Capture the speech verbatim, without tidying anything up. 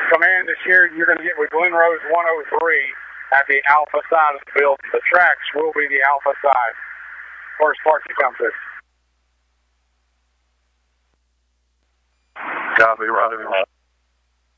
Command is here. You're going to get with Glen Rose one oh three at the alpha side of the building. The tracks will be the alpha side. First part to come through. Copy, Roger.